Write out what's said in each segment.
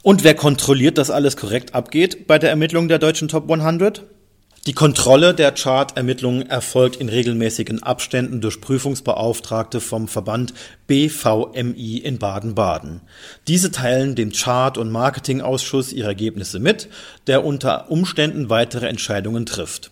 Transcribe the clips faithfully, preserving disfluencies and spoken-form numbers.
Und wer kontrolliert, dass alles korrekt abgeht bei der Ermittlung der deutschen Top hundert? Die Kontrolle der Chart-Ermittlungen erfolgt in regelmäßigen Abständen durch Prüfungsbeauftragte vom Verband B V M I in Baden-Baden. Diese teilen dem Chart- und Marketingausschuss ihre Ergebnisse mit, der unter Umständen weitere Entscheidungen trifft.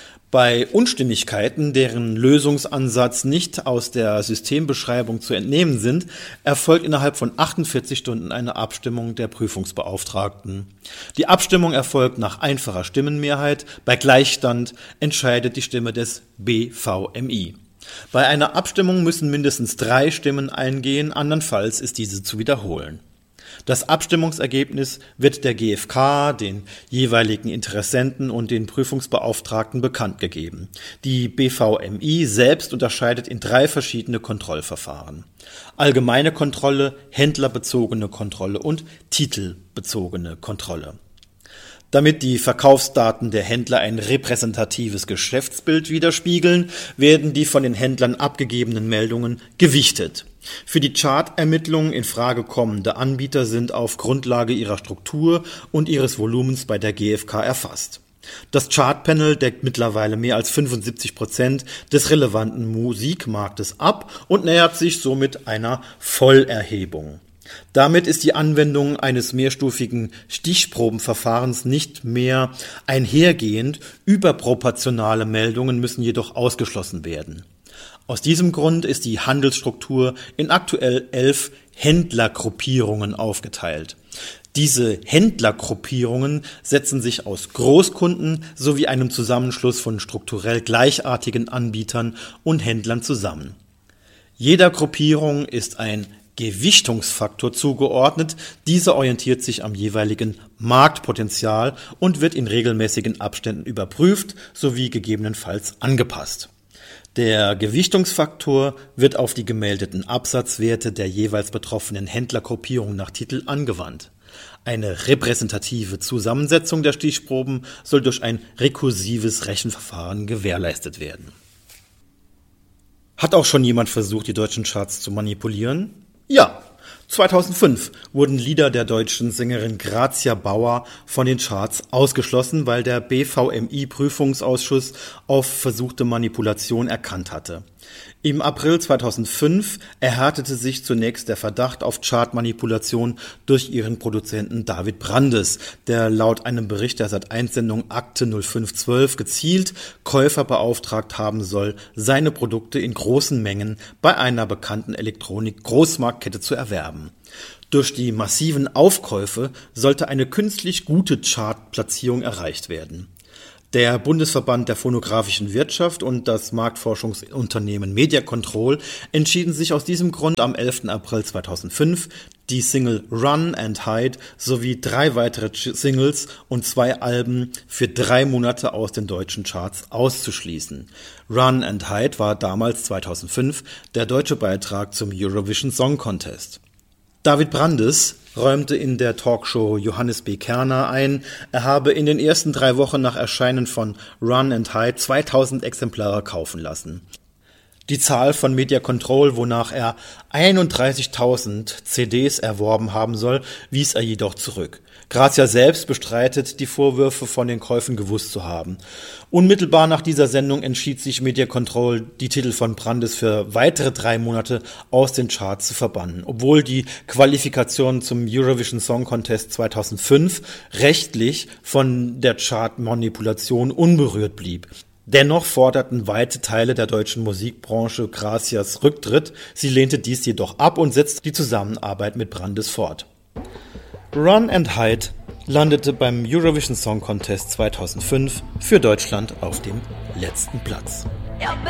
Bei Unstimmigkeiten, deren Lösungsansatz nicht aus der Systembeschreibung zu entnehmen sind, erfolgt innerhalb von achtundvierzig Stunden eine Abstimmung der Prüfungsbeauftragten. Die Abstimmung erfolgt nach einfacher Stimmenmehrheit. Bei Gleichstand entscheidet die Stimme des B V M I. Bei einer Abstimmung müssen mindestens drei Stimmen eingehen, andernfalls ist diese zu wiederholen. Das Abstimmungsergebnis wird der G F K, den jeweiligen Interessenten und den Prüfungsbeauftragten bekannt gegeben. Die B V M I selbst unterscheidet in drei verschiedene Kontrollverfahren: allgemeine Kontrolle, händlerbezogene Kontrolle und titelbezogene Kontrolle. Damit die Verkaufsdaten der Händler ein repräsentatives Geschäftsbild widerspiegeln, werden die von den Händlern abgegebenen Meldungen gewichtet. Für die Chart-Ermittlungen in Frage kommende Anbieter sind auf Grundlage ihrer Struktur und ihres Volumens bei der G F K erfasst. Das Chart-Panel deckt mittlerweile mehr als fünfundsiebzig Prozent des relevanten Musikmarktes ab und nähert sich somit einer Vollerhebung. Damit ist die Anwendung eines mehrstufigen Stichprobenverfahrens nicht mehr einhergehend, überproportionale Meldungen müssen jedoch ausgeschlossen werden. Aus diesem Grund ist die Handelsstruktur in aktuell elf Händlergruppierungen aufgeteilt. Diese Händlergruppierungen setzen sich aus Großkunden sowie einem Zusammenschluss von strukturell gleichartigen Anbietern und Händlern zusammen. Jeder Gruppierung ist ein Gewichtungsfaktor zugeordnet. Dieser orientiert sich am jeweiligen Marktpotenzial und wird in regelmäßigen Abständen überprüft sowie gegebenenfalls angepasst. Der Gewichtungsfaktor wird auf die gemeldeten Absatzwerte der jeweils betroffenen Händlergruppierung nach Titel angewandt. Eine repräsentative Zusammensetzung der Stichproben soll durch ein rekursives Rechenverfahren gewährleistet werden. Hat auch schon jemand versucht, die deutschen Charts zu manipulieren? Ja. zweitausendfünf wurden Lieder der deutschen Sängerin Grazia Bauer von den Charts ausgeschlossen, weil der B V M I-Prüfungsausschuss auf versuchte Manipulation erkannt hatte. Im April zweitausendfünf erhärtete sich zunächst der Verdacht auf Chartmanipulation durch ihren Produzenten David Brandes, der laut einem Bericht der Sat eins Sendung Akte null fünf zwölf gezielt Käufer beauftragt haben soll, seine Produkte in großen Mengen bei einer bekannten Elektronik-Großmarktkette zu erwerben. Durch die massiven Aufkäufe sollte eine künstlich gute Chartplatzierung erreicht werden. Der Bundesverband der phonografischen Wirtschaft und das Marktforschungsunternehmen Mediacontrol entschieden sich aus diesem Grund am elften April zweitausendfünf, die Single Run and Hide sowie drei weitere Singles und zwei Alben für drei Monate aus den deutschen Charts auszuschließen. Run and Hide war damals zweitausendfünf der deutsche Beitrag zum Eurovision Song Contest. David Brandes räumte in der Talkshow Johannes B. Kerner ein, er habe in den ersten drei Wochen nach Erscheinen von Run and Hide zweitausend Exemplare kaufen lassen. Die Zahl von Mediacontrol, wonach er einunddreißigtausend C Ds erworben haben soll, wies er jedoch zurück. Grazia selbst bestreitet, die Vorwürfe von den Käufen gewusst zu haben. Unmittelbar nach dieser Sendung entschied sich Mediacontrol, die Titel von Brandes für weitere drei Monate aus den Charts zu verbannen, obwohl die Qualifikation zum Eurovision Song Contest zweitausendfünf rechtlich von der Chartmanipulation unberührt blieb. Dennoch forderten weite Teile der deutschen Musikbranche Grazias Rücktritt. Sie lehnte dies jedoch ab und setzte die Zusammenarbeit mit Brandes fort. Run and Hide landete beim Eurovision Song Contest zweitausendfünf für Deutschland auf dem letzten Platz. Your